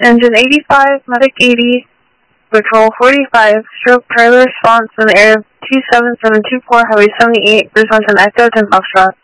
Engine 85, Medic 80, Patrol 45, stroke trailer response in the area of 27724, Highway 78, Bridgemountain Echo 10 Foxtrot.